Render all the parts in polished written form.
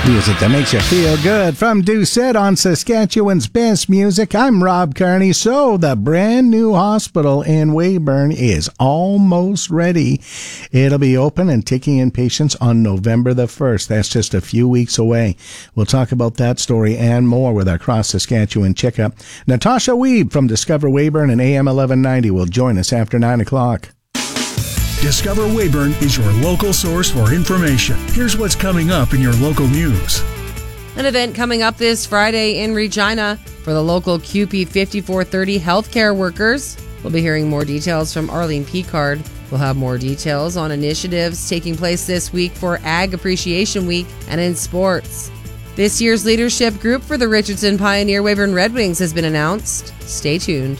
Music that makes you feel good from Doucette on Saskatchewan's best music. I'm Rob Carney. So the brand new hospital in Weyburn is almost ready. It'll be open and taking in patients on November the 1st. That's just a few weeks away. We'll talk about that story and more with our Cross Saskatchewan checkup. Natasha Wiebe from Discover Weyburn and AM 1190 will join us after 9 o'clock. Discover Weyburn is your local source for information. Here's what's coming up in your local news. An event coming up this Friday in Regina for the local QP 5430 healthcare workers. We'll be hearing more details from Arlene Picard. We'll have more details on initiatives taking place this week for Ag Appreciation Week and in sports. This year's leadership group for the Richardson Pioneer Weyburn Red Wings has been announced. Stay tuned.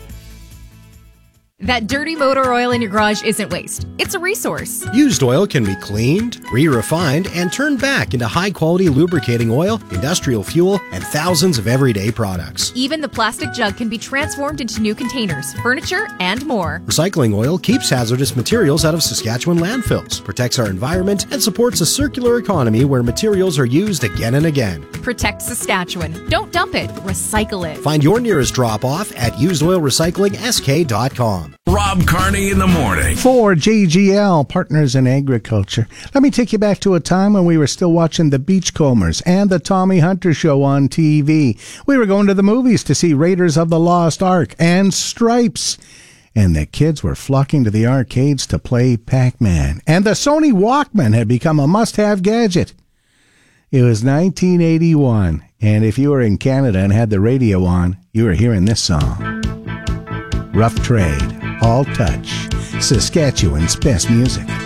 That dirty motor oil in your garage isn't waste. It's a resource. Used oil can be cleaned, re-refined, and turned back into high-quality lubricating oil, industrial fuel, and thousands of everyday products. Even the plastic jug can be transformed into new containers, furniture, and more. Recycling oil keeps hazardous materials out of Saskatchewan landfills, protects our environment, and supports a circular economy where materials are used again and again. Protect Saskatchewan. Don't dump it. Recycle it. Find your nearest drop-off at usedoilrecyclingsk.com. Rob Carney in the morning. For JGL, Partners in Agriculture. Let me take you back to a time when we were still watching The Beachcombers and The Tommy Hunter Show on TV. We were going to the movies to see Raiders of the Lost Ark and Stripes. And the kids were flocking to the arcades to play Pac-Man. And the Sony Walkman had become a must-have gadget. It was 1981, and if you were in Canada and had the radio on, you were hearing this song. Rough Trade, All Touch, Saskatchewan's best music.